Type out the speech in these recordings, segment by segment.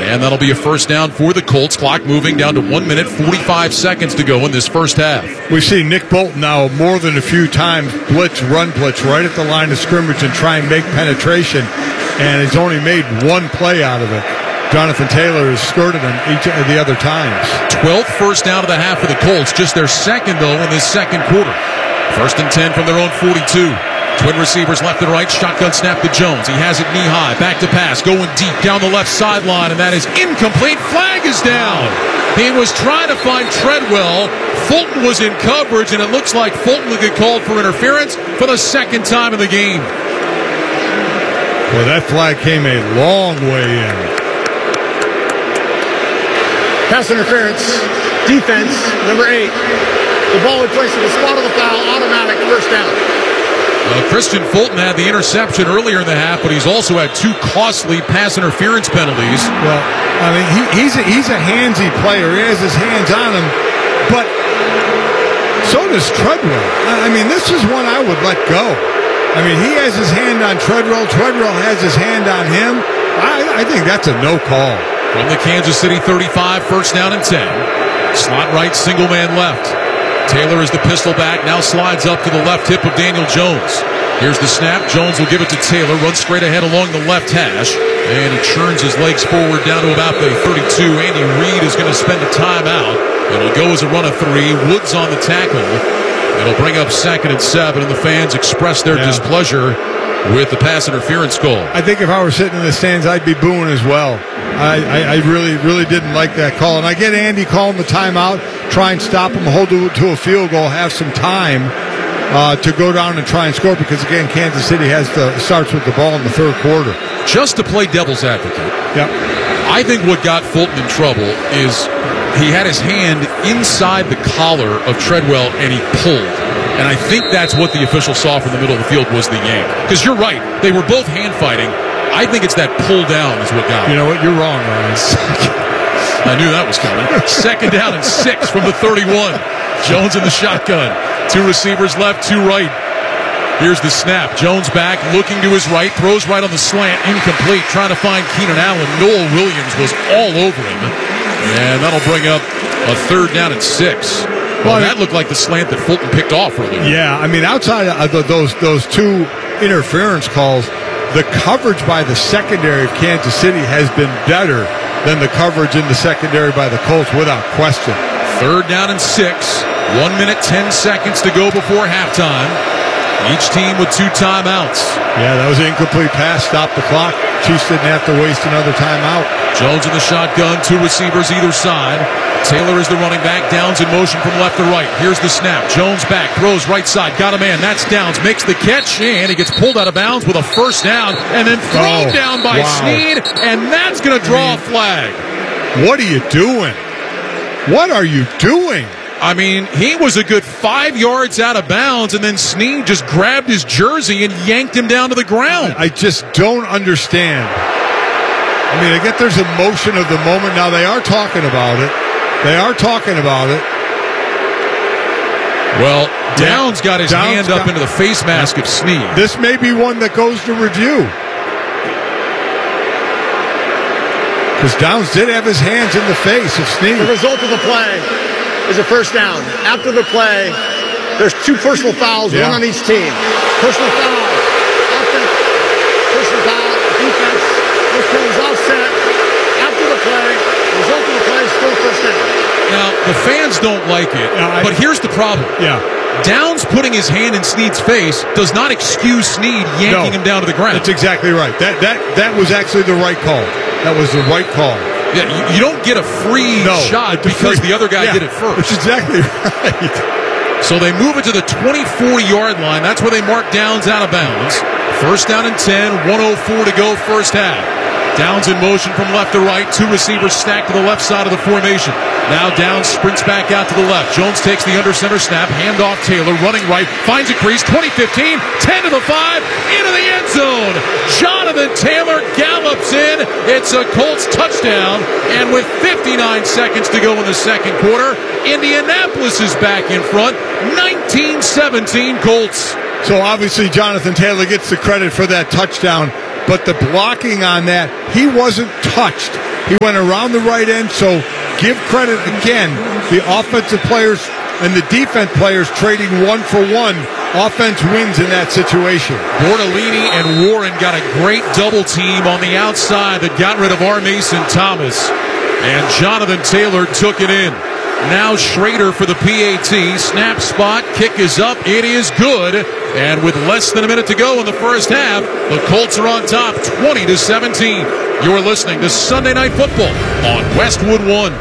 And that'll be a first down for the Colts. Clock moving down to 1 minute, 45 seconds to go in this first half. We've seen Nick Bolton now more than a few times run blitz right at the line of scrimmage and try and make penetration, and he's only made one play out of it. Jonathan Taylor has skirted him each of the other times. 12th first down of the half for the Colts, just their second, though, in this second quarter. First and 10 from their own 42. Twin receivers left and right, shotgun snap to Jones. He has it knee high, back to pass, going deep down the left sideline, and that is incomplete. Flag is down. He was trying to find Treadwell. Fulton was in coverage, and it looks like Fulton will get called for interference for the second time in the game. Well, that flag came a long way in. Pass interference, defense, number 8. The ball was placed at the spot of the foul, automatic first down. Christian Fulton had the interception earlier in the half, but he's also had 2 costly pass interference penalties. Well, I mean, he's a handsy player. He has his hands on him, but so does Treadwell. I mean, this is one I would let go. I mean, he has his hand on Treadwell. Treadwell has his hand on him. I think that's a no call. From the Kansas City 35, first down and 10. Slot right, single man left. Taylor is the pistol back, now slides up to the left hip of Daniel Jones. Here's the snap. Jones will give it to Taylor, runs straight ahead along the left hash, and he churns his legs forward down to about the 32. Andy Reid is going to spend a timeout. It'll go as a run of 3. Woods on the tackle. It'll bring up 2nd and 7, and the fans express their displeasure with the pass interference call. I think if I were sitting in the stands, I'd be booing as well. I really didn't like that call. And I get Andy calling the timeout, try and stop him, hold it to a field goal, have some time to go down and try and score, because, again, Kansas City starts with the ball in the third quarter. Just to play devil's advocate, I think what got Fulton in trouble is he had his hand inside the collar of Treadwell and he pulled. And I think that's what the official saw from the middle of the field was the yank. Because you're right, they were both hand fighting. I think it's that pull down is what got him. You know what? You're wrong, Ryan. I knew that was coming. 2nd down and 6 from the 31. Jones in the shotgun. 2 receivers left, 2 right. Here's the snap. Jones back, looking to his right, throws right on the slant, incomplete, trying to find Keenan Allen. Noel Williams was all over him. And that'll bring up a 3rd down and 6. Well, that looked like the slant that Fulton picked off earlier. Yeah, I mean, outside of those 2 interference calls, the coverage by the secondary of Kansas City has been better than the coverage in the secondary by the Colts, without question. 3rd down and 6. 1 minute, 10 seconds to go before halftime. Each team with 2 timeouts. Yeah, that was an incomplete pass. Stop the clock. Chiefs didn't have to waste another timeout. Jones in the shotgun, 2 receivers either side. Taylor is the running back. Downs in motion from left to right. Here's the snap. Jones back, throws right side. Got a man. That's Downs. Makes the catch, and he gets pulled out of bounds with a first down, and then thrown down by Snead, and that's going to draw a flag. What are you doing? What are you doing? I mean, he was a good 5 yards out of bounds, and then Snead just grabbed his jersey and yanked him down to the ground. I just don't understand. I mean, I get there's emotion of the moment. Now, they are talking about it. Well, Downs got his hand up into the face mask of Snead. This may be one that goes to review. Because Downs did have his hands in the face of Snead. The result of the play is a first down. After the play, there's 2 personal fouls, 1 on each team. Personal foul, offense, personal foul, defense. This play is offset. After the play, the result of the play is still first down. Now, the fans don't like it, but here's the problem. Downs putting his hand in Snead's face does not excuse Snead yanking him down to the ground. That's exactly right. That was actually the right call. That was the right call. Yeah, you don't get a free shot because the other guy did it first. That's exactly right. So they move it to the 24-yard line. That's where they mark Downs out of bounds. First down and 10, 1:04 to go first half. Downs in motion from left to right. 2 receivers stacked to the left side of the formation. Now Downs sprints back out to the left. Jones takes the under center snap. Handoff Taylor, running right. Finds a crease. 20-15. 10 to the 5. Into the end zone. Jonathan Taylor gallops in. It's a Colts touchdown. And with 59 seconds to go in the second quarter, Indianapolis is back in front. 19-17 Colts. So obviously Jonathan Taylor gets the credit for that touchdown. But the blocking on that, he wasn't touched. He went around the right end, so give credit again. The offensive players and the defense players trading one for one. Offense wins in that situation. Bortolini and Warren got a great double team on the outside that got rid of R. Mason Thomas. And Jonathan Taylor took it in. Now Schrader for the PAT. Snap spot. Kick is up. It is good. And with less than a minute to go in the first half, the Colts are on top 20-17. You're listening to Sunday Night Football on Westwood One.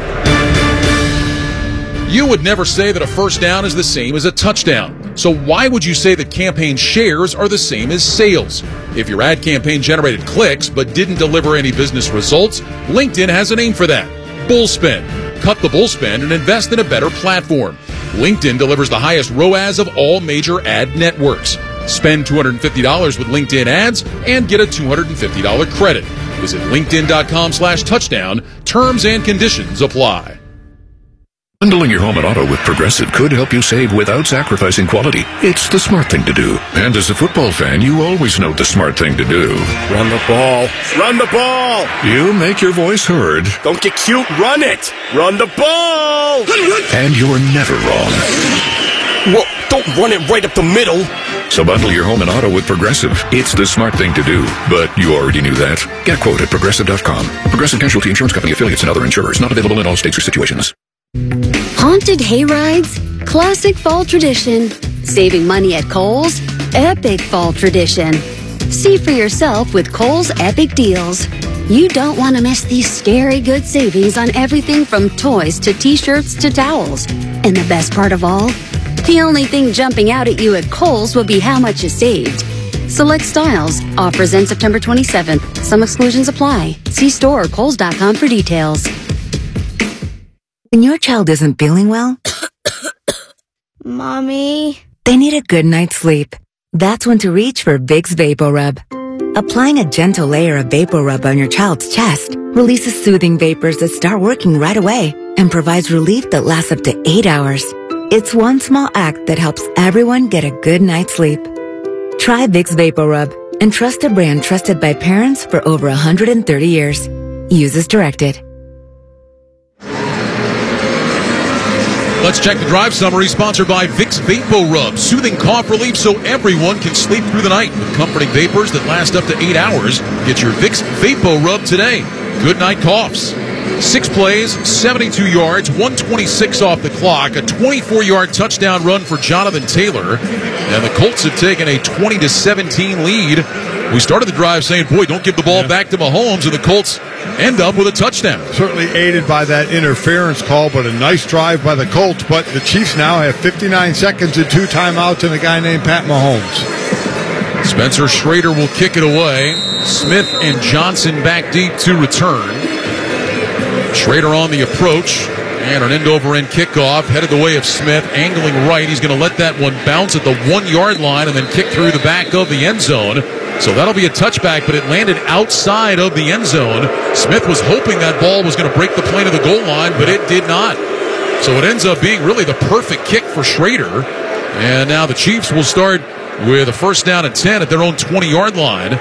You would never say that a first down is the same as a touchdown. So why would you say that campaign shares are the same as sales? If your ad campaign generated clicks but didn't deliver any business results, LinkedIn has a name for that. Bullspend. Cut the bullspend and invest in a better platform. LinkedIn delivers the highest ROAS of all major ad networks. Spend $250 with LinkedIn ads and get a $250 credit. Visit linkedin.com/touchdown. Terms and conditions apply. Bundling your home and auto with Progressive could help you save without sacrificing quality. It's the smart thing to do. And as a football fan, you always know the smart thing to do. Run the ball. Run the ball. You make your voice heard. Don't get cute. Run it. Run the ball. And you're never wrong. Well, don't run it right up the middle. So bundle your home and auto with Progressive. It's the smart thing to do. But you already knew that. Get a quote at Progressive.com. Progressive Casualty Insurance Company affiliates and other insurers. Not available in all states or situations. Haunted hayrides, classic fall tradition. Saving money at Kohl's, epic fall tradition. See for yourself with Kohl's Epic Deals. You don't want to miss these scary good savings on everything from toys to t-shirts to towels. And the best part of all? The only thing jumping out at you at Kohl's will be how much you saved. Select styles. Offers end September 27th. Some exclusions apply. See store or kohls.com for details. When your child isn't feeling well, Mommy, they need a good night's sleep. That's when to reach for Vicks VapoRub. Applying a gentle layer of VapoRub on your child's chest releases soothing vapors that start working right away and provides relief that lasts up to 8 hours. It's one small act that helps everyone get a good night's sleep. Try Vicks VapoRub and trust a brand trusted by parents for over 130 years. Use as directed. Let's check the drive summary, sponsored by Vicks VapoRub. Soothing cough relief so everyone can sleep through the night with comforting vapors that last up to 8 hours. Get your Vicks VapoRub today. Good night coughs. 6 plays, 72 yards, 126 off the clock, a 24-yard touchdown run for Jonathan Taylor. And the Colts have taken a 20-17 lead. We started the drive saying, boy, don't give the ball back to Mahomes, and the Colts end up with a touchdown. Certainly aided by that interference call, but a nice drive by the Colts. But the Chiefs now have 59 seconds and 2 timeouts and a guy named Pat Mahomes. Spencer Schrader will kick it away. Smith and Johnson back deep to return. Schrader on the approach. And an end-over-end kickoff headed the way of Smith, angling right. He's going to let that one bounce at the 1-yard line and then kick through the back of the end zone. So that'll be a touchback, but it landed outside of the end zone. Smith was hoping that ball was going to break the plane of the goal line, but it did not. So it ends up being really the perfect kick for Schrader. And now the Chiefs will start with a first down and 10 at their own 20-yard line.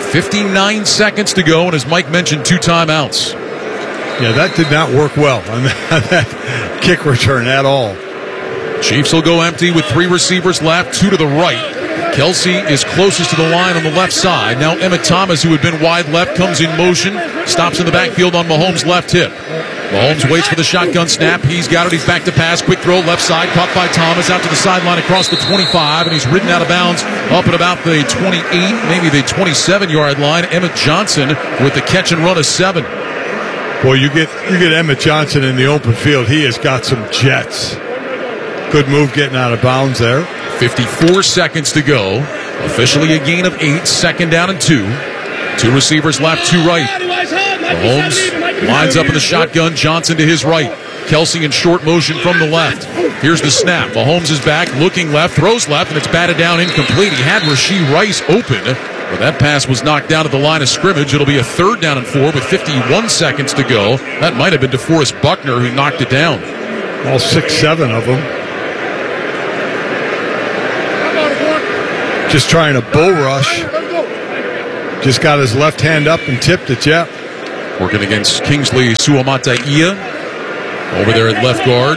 59 seconds to go, and as Mike mentioned, 2 timeouts. Yeah, that did not work well on that kick return at all. Chiefs will go empty with 3 receivers left, 2 to the right. Kelsey is closest to the line on the left side. Now Emmett Thomas, who had been wide left, comes in motion, stops in the backfield on Mahomes' left hip. Mahomes waits for the shotgun snap. He's got it. He's back to pass. Quick throw left side, caught by Thomas, out to the sideline across the 25, and he's ridden out of bounds up at about the 28, maybe the 27-yard line. Emmett Johnson with the catch and run of 7. Boy, you get Emmett Johnson in the open field. He has got some jets. Good move getting out of bounds there. 54 seconds to go. Officially a gain of 8. Second down and 2. 2 receivers left, 2 right. Mahomes lines up in the shotgun. Johnson to his right. Kelsey in short motion from the left. Here's the snap. Mahomes is back, looking left, throws left, and it's batted down incomplete. He had Rashee Rice open, but that pass was knocked down at the line of scrimmage. It'll be a 3rd down and 4 with 51 seconds to go. That might have been DeForest Buckner who knocked it down. All 6-7 of them. Just trying a bull rush. Just got his left hand up and tipped it, yeah. working against Kingsley Suamataia over there at left guard.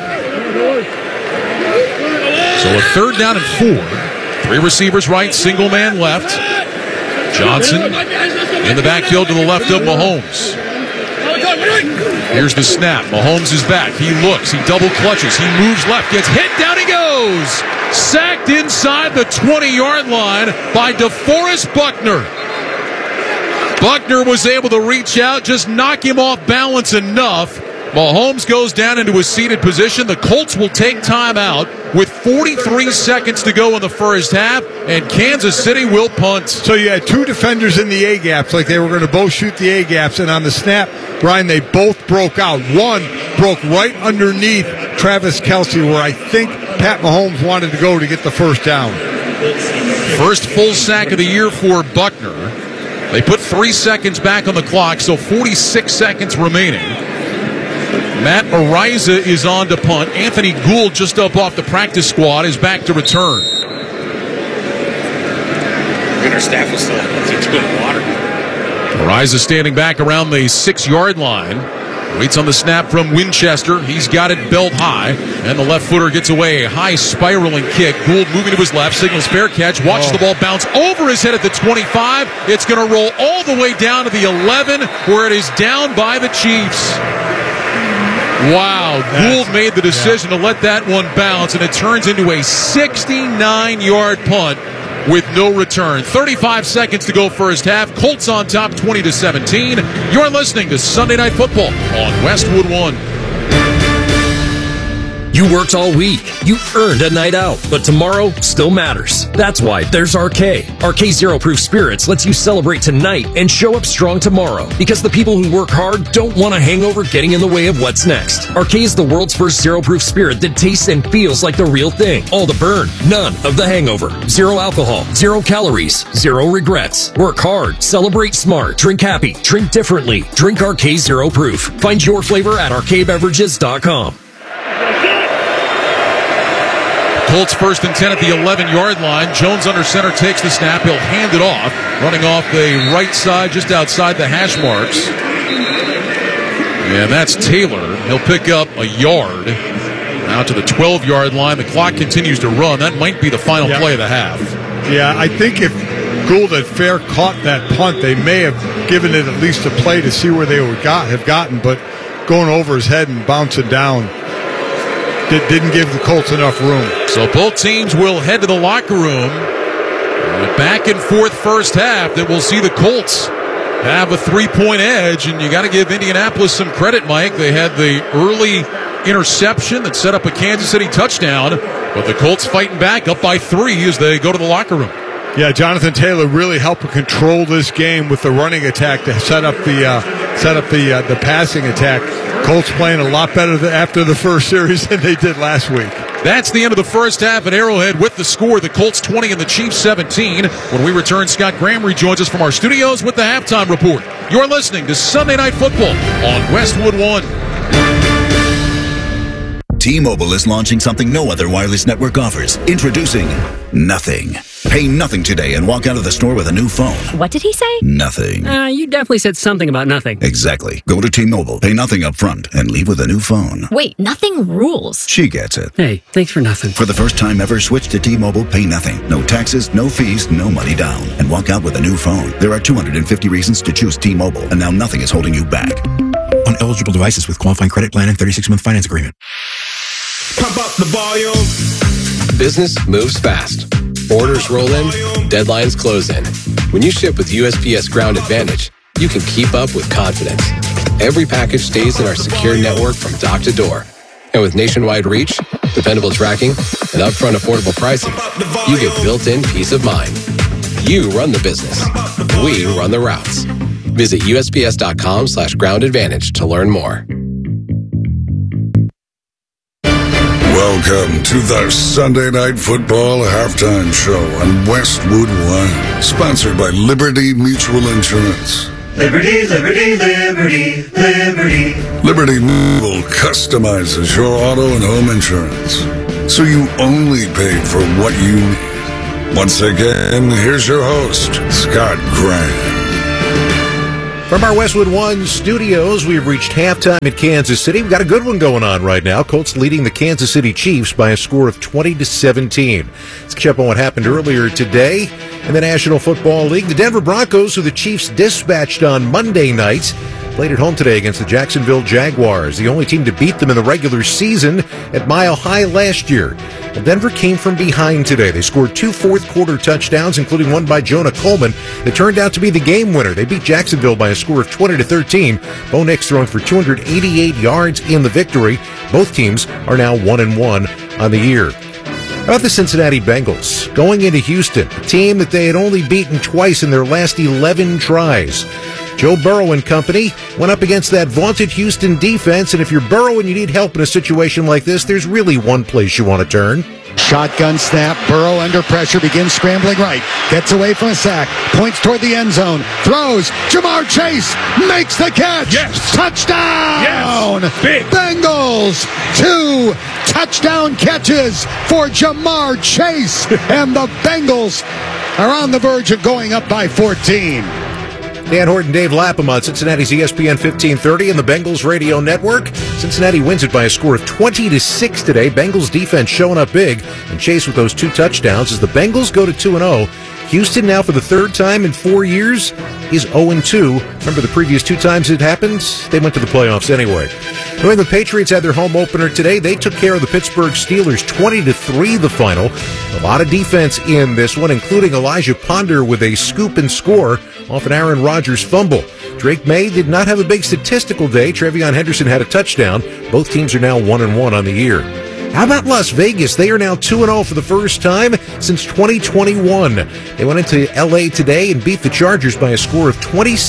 So a 3rd down and 4. 3 receivers right, single man left. Johnson in the backfield to the left of Mahomes. Here's the snap. Mahomes is back. He looks. He double clutches. He moves left. Gets hit. Down he goes. Sacked inside the 20-yard line by DeForest Buckner. Buckner was able to reach out, just knock him off balance enough. Mahomes goes down into a seated position. The Colts will take time out with 43 seconds to go in the first half, and Kansas City will punt. So you had 2 defenders in the A-gaps, like they were going to both shoot the A-gaps, and on the snap, Brian, they both broke out. One broke right underneath Travis Kelce, where I think Pat Mahomes wanted to go to get the first down. First full sack of the year for Buckner. They put 3 seconds back on the clock, so 46 seconds remaining. Matt Ariza is on to punt. Anthony Gould, just up off the practice squad, is back to return. Our staff was still doing water. Ariza standing back around the 6-yard line. Waits on the snap from Winchester. He's got it belt high, and the left footer gets away. A high spiraling kick. Gould moving to his left, signals fair catch. Watches the ball bounce over his head at the 25. It's going to roll all the way down to the 11, where it is down by the Chiefs. Wow, Gould made the decision to let that one bounce, and it turns into a 69-yard punt with no return. 35 seconds to go first half. Colts on top 20-17. You're listening to Sunday Night Football on Westwood One. You worked all week. You earned a night out, but tomorrow still matters. That's why there's RK. RK Zero Proof Spirits lets you celebrate tonight and show up strong tomorrow, because the people who work hard don't want a hangover getting in the way of what's next. RK is the world's first zero proof spirit that tastes and feels like the real thing. All the burn, none of the hangover. Zero alcohol, 0 calories, 0 regrets. Work hard, celebrate smart, drink happy, drink differently. Drink RK Zero Proof. Find your flavor at rkbeverages.com. Colts 1st and 10 at the 11-yard line. Jones under center takes the snap. He'll hand it off. Running off the right side just outside the hash marks. And that's Taylor. He'll pick up a yard. Now to the 12-yard line. The clock continues to run. That might be the final play of the half. Yeah, I think if Gould had fair caught that punt, they may have given it at least a play to see where they would have gotten, but going over his head and bouncing down didn't give the Colts enough room. So both teams will head to the locker room. A back and forth first half that will see the Colts have a 3-point edge, and you got to give Indianapolis some credit, Mike. They had the early interception that set up a Kansas City touchdown, but the Colts fighting back up by 3 as they go to the locker room. Yeah, Jonathan Taylor really helped control this game with the running attack to set up the passing attack. Colts playing a lot better after the first series than they did last week. That's the end of the first half at Arrowhead with the score. The Colts 20 and the Chiefs 17. When we return, Scott Graham rejoins us from our studios with the halftime report. You're listening to Sunday Night Football on Westwood One. T-Mobile is launching something no other wireless network offers. Introducing Nothing. Pay nothing today and walk out of the store with a new phone. What did he say? Nothing. You definitely said something about nothing. Exactly. Go to T-Mobile, pay nothing up front, and leave with a new phone. Wait, nothing rules. She gets it. Hey, thanks for nothing. For the first time ever, switch to T-Mobile, pay nothing. No taxes, no fees, no money down. And walk out with a new phone. There are 250 reasons to choose T-Mobile, and now nothing is holding you back. On eligible devices with qualifying credit plan and 36-month finance agreement. Pump up the volume. Business moves fast. Orders roll in, deadlines close in. When you ship with USPS Ground Advantage, you can keep up with confidence. Every package stays in our secure network from dock to door. And with nationwide reach, dependable tracking, and upfront affordable pricing, you get built-in peace of mind. You run the business. We run the routes. Visit USPS.com/Ground Advantage to learn more. Welcome to the Sunday Night Football Halftime Show on Westwood One, sponsored by Liberty Mutual Insurance. Liberty, Liberty, Liberty, Liberty. Liberty Mutual customizes your auto and home insurance, so you only pay for what you need. Once again, here's your host, Scott Graham. From our Westwood One studios, we've reached halftime at Kansas City. We've got a good one going on right now. Colts leading the Kansas City Chiefs by a score of 20-17. Let's catch up on what happened earlier today in the National Football League. The Denver Broncos, who the Chiefs dispatched on Monday night, played at home today against the Jacksonville Jaguars, the only team to beat them in the regular season at Mile High last year. Well, Denver came from behind today. They scored 2 fourth-quarter touchdowns, including one by Jonah Coleman, that turned out to be the game winner. They beat Jacksonville by a score of 20-13. Bo Nix throwing for 288 yards in the victory. Both teams are now 1-1 on the year. How about the Cincinnati Bengals? Going into Houston, a team that they had only beaten twice in their last 11 tries. Joe Burrow and company went up against that vaunted Houston defense, and if you're Burrow and you need help in a situation like this, there's really one place you want to turn. Shotgun snap, Burrow under pressure, begins scrambling right, gets away from a sack, points toward the end zone, throws, Jamar Chase makes the catch! Yes! Touchdown! Yes! Big! Bengals, 2 touchdown catches for Jamar Chase, and the Bengals are on the verge of going up by 14. Dan Horton, Dave Lapham on Cincinnati's ESPN 1530 and the Bengals Radio Network. Cincinnati wins it by a score of 20-6 today. Bengals defense showing up big, and Chase with those 2 touchdowns as the Bengals go to 2-0. Houston now for the 3rd time in 4 years is 0-2. Remember the previous 2 times it happened? They went to the playoffs anyway. New England Patriots had their home opener today. They took care of the Pittsburgh Steelers 20-3 the final. A lot of defense in this one, including Elijah Ponder with a scoop and score off an Aaron Rodgers fumble. Drake May did not have a big statistical day. Trevion Henderson had a touchdown. Both teams are now 1-1 on the year. How about Las Vegas? They are now 2-0 for the first time since 2021. They went into L.A. today and beat the Chargers by a score of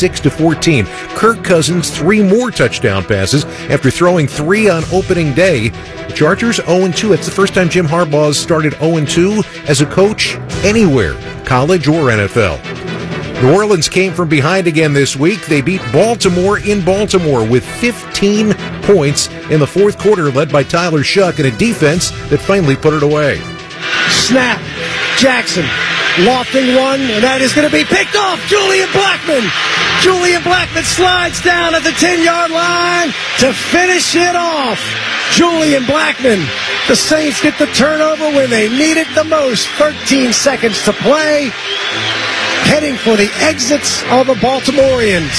26-14. Kirk Cousins, 3 more touchdown passes after throwing 3 on opening day. The Chargers 0-2. That's the first time Jim Harbaugh has started 0-2 as a coach anywhere, college or NFL. New Orleans came from behind again this week. They beat Baltimore in Baltimore with 15 points in the 4th quarter, led by Tyler Shuck and a defense that finally put it away. Snap. Jackson lofting one, and that is going to be picked off. Julian Blackmon. Julian Blackmon slides down at the 10-yard line to finish it off. Julian Blackmon. The Saints get the turnover when they need it the most. 13 seconds to play. Heading for the exits of the Baltimoreans.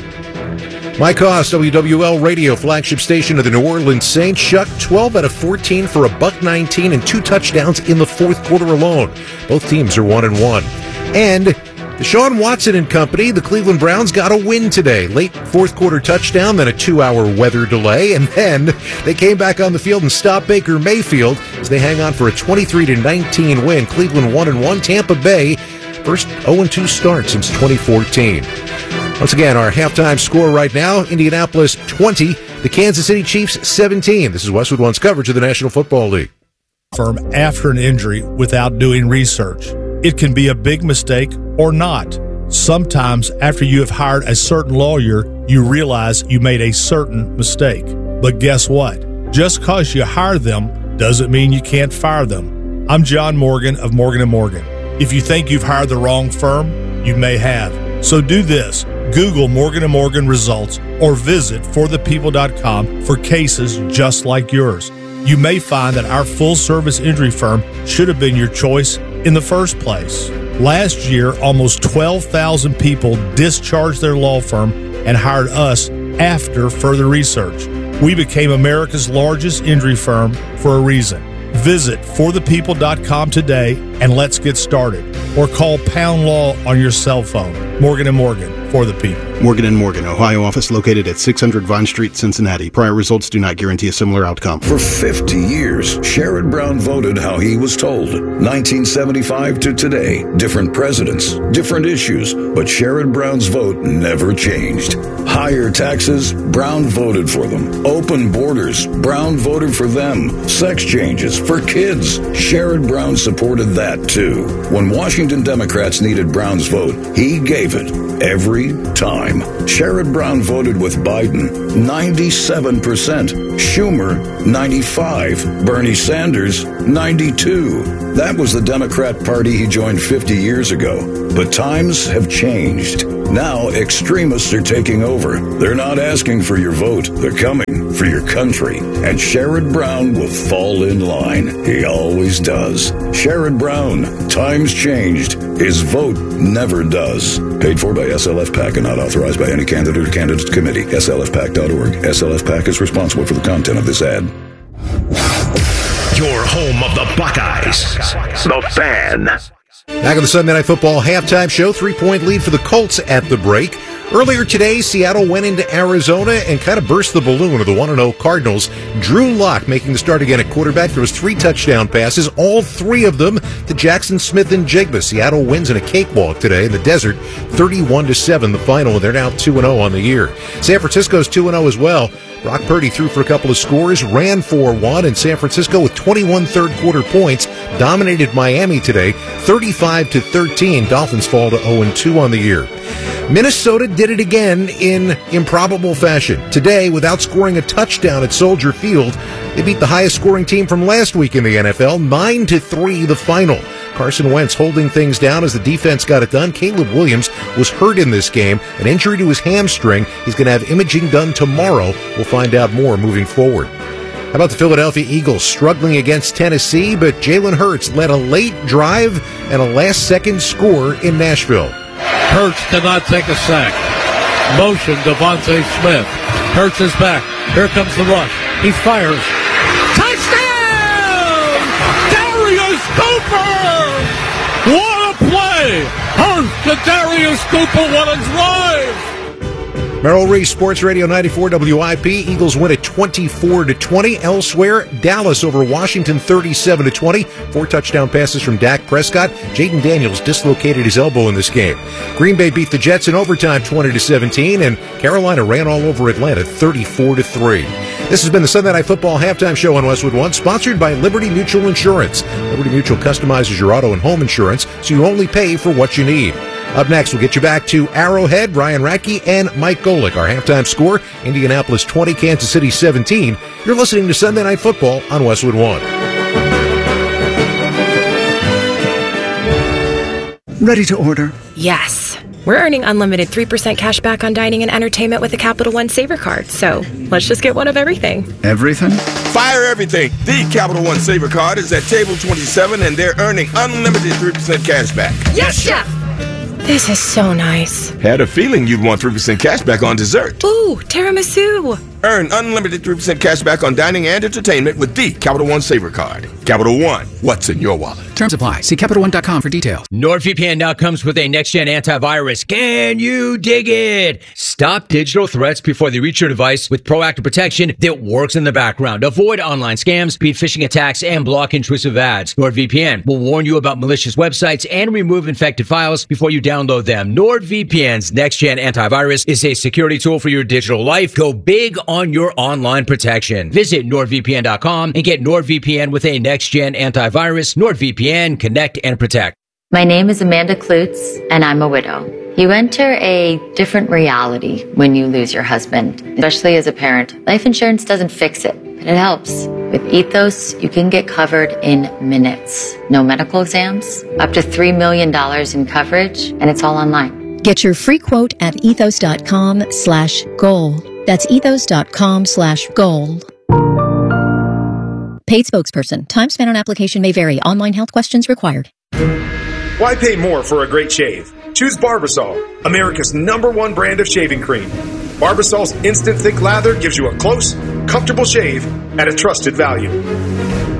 Mike Haas, WWL Radio, flagship station of the New Orleans Saints. Shuck, 12 out of 14 for $119 and 2 touchdowns in the 4th quarter alone. Both teams are 1-1. And Deshaun Watson and company, the Cleveland Browns, got a win today. Late 4th quarter touchdown, then a 2-hour weather delay, and then they came back on the field and stopped Baker Mayfield as they hang on for a 23-19 win. Cleveland 1-1. Tampa Bay, first 0-2 start since 2014. Once again, our halftime score right now, Indianapolis 20, the Kansas City Chiefs 17. This is Westwood One's coverage of the National Football League. After an injury without doing research. It can be a big mistake or not. Sometimes after you have hired a certain lawyer, you realize you made a certain mistake. But guess what? Just because you hire them doesn't mean you can't fire them. I'm John Morgan of Morgan & Morgan. If you think you've hired the wrong firm, you may have. So do this. Google Morgan & Morgan results or visit forthepeople.com for cases just like yours. You may find that our full-service injury firm should have been your choice in the first place. Last year, almost 12,000 people discharged their law firm and hired us after further research. We became America's largest injury firm for a reason. Visit forthepeople.com today and let's get started. Or call Pound Law on your cell phone. Morgan & Morgan, for the people. Morgan & Morgan, Ohio office located at 600 Vine Street, Cincinnati. Prior results do not guarantee a similar outcome. For 50 years, Sherrod Brown voted how he was told. 1975 to today, different presidents, different issues, but Sherrod Brown's vote never changed. Higher taxes, Brown voted for them. Open borders, Brown voted for them. Sex changes for kids, Sherrod Brown supported that too. When Washington Democrats needed Brown's vote, he gave it every time. Sherrod Brown voted with Biden, 97%. Schumer, 95. Bernie Sanders, 92. That was the Democrat Party he joined 50 years ago. But times have changed. Now extremists are taking over. They're not asking for your vote. They're coming for your country. And Sherrod Brown will fall in line. He always does. Sherrod Brown. Times changed. His vote never does. Paid for by SLF PAC and not authorized by any candidate or candidates committee. SLFPAC.org. SLF PAC is responsible for the content of this ad. Your home of the Buckeyes. The Fan. Back on the Sunday Night Football halftime show, 3-point lead for the Colts at the break. Earlier today, Seattle went into Arizona and kind of burst the balloon of the 1-0 Cardinals. Drew Lock making the start again at quarterback. There was 3 touchdown passes, all 3 of them to Jackson Smith-Njigba. Seattle wins in a cakewalk today in the desert, 31-7 the final, and they're now 2-0 on the year. San Francisco's 2-0 as well. Brock Purdy threw for a couple of scores, ran for one, and San Francisco with 21 third-quarter points dominated Miami today, 35-13. Dolphins fall to 0-2 on the year. Minnesota did it again in improbable fashion. Today, without scoring a touchdown at Soldier Field, they beat the highest-scoring team from last week in the NFL, 9-3 the final. Carson Wentz holding things down as the defense got it done. Caleb Williams was hurt in this game, an injury to his hamstring. He's going to have imaging done tomorrow. We'll find out more moving forward. How about the Philadelphia Eagles struggling against Tennessee, but Jalen Hurts led a late drive and a last-second score in Nashville. Hurts cannot take a sack. Motion, Devontae Smith. Hurts is back. Here comes the rush. He fires. Touchdown! Darius Cooper! What a play! Hurts to Darius Cooper. What a drive! Merrill Reese, Sports Radio 94 WIP. Eagles win at 24-20. Elsewhere, Dallas over Washington 37-20. 4 touchdown passes from Dak Prescott. Jaden Daniels dislocated his elbow in this game. Green Bay beat the Jets in overtime 20-17, and Carolina ran all over Atlanta 34-3. This has been the Sunday Night Football halftime show on Westwood One, sponsored by Liberty Mutual Insurance. Liberty Mutual customizes your auto and home insurance, so you only pay for what you need. Up next, we'll get you back to Arrowhead, Ryan Radke, and Mike Golick. Our halftime score, Indianapolis 20, Kansas City 17. You're listening to Sunday Night Football on Westwood One. Ready to order? Yes. We're earning unlimited 3% cash back on dining and entertainment with the Capital One Saver Card, so let's just get one of everything. Everything? Fire everything. The Capital One Saver Card is at table 27, and they're earning unlimited 3% cash back. Yes, Chef! This is so nice. Had a feeling you'd want 3% cash back on dessert. Ooh, tiramisu. Earn unlimited 3% cash back on dining and entertainment with the Capital One Saver Card. Capital One, what's in your wallet? Terms apply. See CapitalOne.com for details. NordVPN now comes with a next-gen antivirus. Can you dig it? Stop digital threats before they reach your device with proactive protection that works in the background. Avoid online scams, beat phishing attacks, and block intrusive ads. NordVPN will warn you about malicious websites and remove infected files before you download them. NordVPN's next-gen antivirus is a security tool for your digital life. Go big on your online protection. Visit NordVPN.com and get NordVPN with a next-gen antivirus. NordVPN, connect and protect. My name is Amanda Klutz, and I'm a widow. You enter a different reality when you lose your husband, especially as a parent. Life insurance doesn't fix it, but it helps. With Ethos, you can get covered in minutes. No medical exams, up to $3 million in coverage, and it's all online. Get your free quote at ethos.com/goal. That's ethos.com/goal. Paid spokesperson. Time spent on application may vary. Online health questions required. Why pay more for a great shave? Choose Barbasol, America's #1 brand of shaving cream. Barbasol's instant thick lather gives you a close, comfortable shave at a trusted value.